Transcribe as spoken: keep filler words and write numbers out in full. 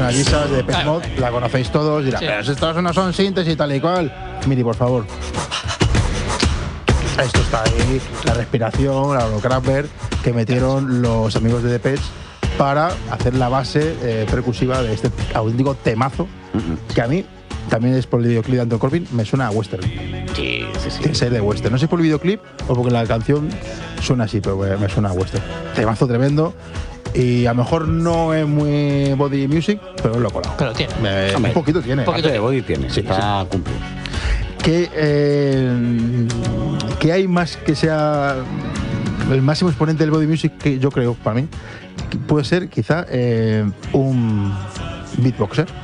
una Jesus de Depeche Mode, la conocéis todos, dirán, sí. pero estos no son sintes y tal y cual. Miri, por favor. Esto está ahí, la respiración, la holocrapper que metieron los amigos de Depeche para hacer la base eh, percusiva de este auténtico temazo, uh-huh. que a mí, también es por el videoclip de Anton Corbijn, me suena a western. Sí, sí, sí. Tiene que ser de western. No sé si por el videoclip o porque la canción suena así, pero me suena a western. Temazo tremendo. Y a lo mejor no es muy body music, pero lo he colado. Pero tiene. Eh, un poquito tiene. Un poquito de body tiene. Sí, está sí. cumplido. ¿Qué, eh, ¿Qué hay más que sea el máximo exponente del body music que yo creo, para mí, puede ser quizá eh, un beatboxer?